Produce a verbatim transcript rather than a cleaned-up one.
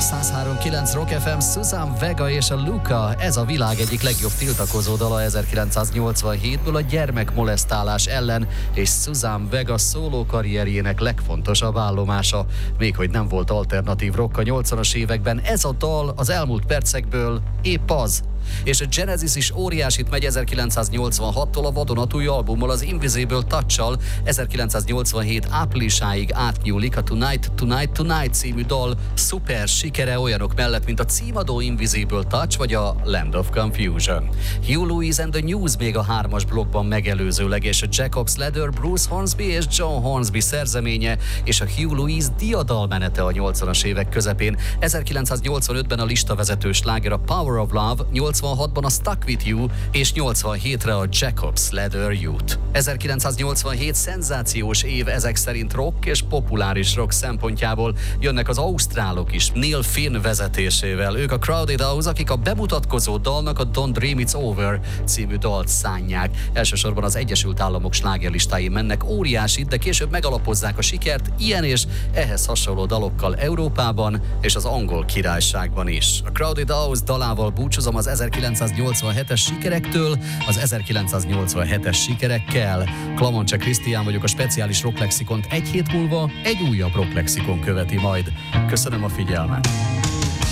száz három kilenc Rock ef em, Suzanne Vega és a Luca, ez a világ egyik legjobb tiltakozó dala ezerkilencszáznyolcvanhétből a gyermekmolesztálás ellen, és Suzanne Vega szóló karrierjének legfontosabb állomása. Még hogy nem volt alternatív rock a nyolcvanas években, ez a dal az elmúlt percekből épp az. És a Genesis is óriásit megy ezerkilencszáznyolcvanhattól a vadonatúj albummal, az Invisible Touch-sal, ezerkilencszáznyolcvanhét áprilisáig átnyúlik a Tonight, Tonight, Tonight című dal szuper sikere olyanok mellett, mint a címadó Invisible Touch vagy a Land of Confusion. Huey Lewis and the News még a hármas blokkban megelőzőleg, és a Jacob's Ladder Bruce Hornsby és John Hornsby szerzeménye, és a Huey Lewis diadalmenete a nyolcvanas évek közepén. ezerkilencszáznyolcvanötben a listavezető sláger a Power of Love, nyolcvanhatban a Stuck With You, és nyolcvanhétre a Jacob's Ladder Youth. ezerkilencszáznyolcvanhét szenzációs év ezek szerint rock és populáris rock szempontjából. Jönnek az ausztrálok is, Neil Finn vezetésével. Ők a Crowded House, akik a bemutatkozó dalnak a Don't Dream It's Over című dalt szánják. Elsősorban az Egyesült Államok slágerlistáin mennek óriásit, de később megalapozzák a sikert ilyen és ehhez hasonló dalokkal Európában és az angol királyságban is. A Crowded House dalával búcsúzom az ezerkilencszáznyolcvanhetes sikerektől, az ezerkilencszáznyolcvanhetes sikerekkel. Klamoncse Krisztián vagyok, a speciális Rocklexikont egy hét múlva egy újabb Rocklexikon követi majd. Köszönöm a figyelmet!